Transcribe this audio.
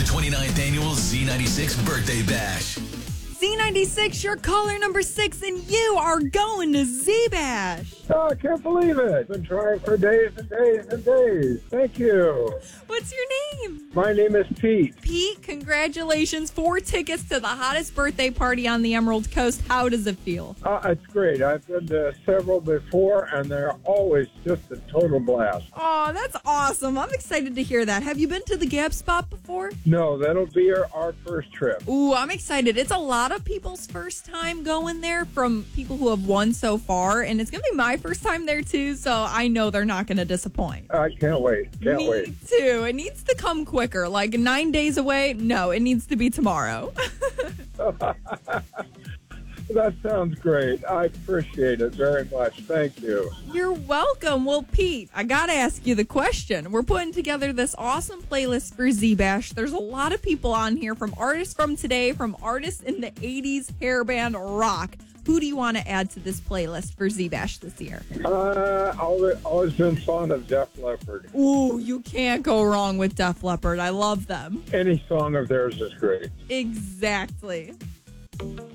29th annual Z96 Birthday Bash. Z96, you're caller number 6, and you are going to Z-Bash. Oh, I can't believe it. Been trying for days and days and days. Thank you. What's your name? My name is Pete. Pete, congratulations. 4 tickets to the hottest birthday party on the Emerald Coast. How does it feel? It's great. I've been to several before, and they're always just a total blast. Oh, that's awesome. I'm excited to hear that. Have you been to the Gab Spot before? No, that'll be our first trip. Ooh, I'm excited. It's a lot of people's first time going there from people who have won so far, and it's going to be my first time there too, so I know they're not going to disappoint. I can't wait. Can't wait. Me too. It needs to come quicker. Like 9 days away? No, it needs to be tomorrow. That sounds great. I appreciate it very much. Thank you. You're welcome. Well, Pete, I got to ask you the question. We're putting together this awesome playlist for Z-Bash. There's a lot of people on here, from artists from today, from artists in the 80s hair band rock. Who do you want to add to this playlist for Z-Bash this year? Always been fond of Def Leppard. Ooh, you can't go wrong with Def Leppard. I love them. Any song of theirs is great. Exactly.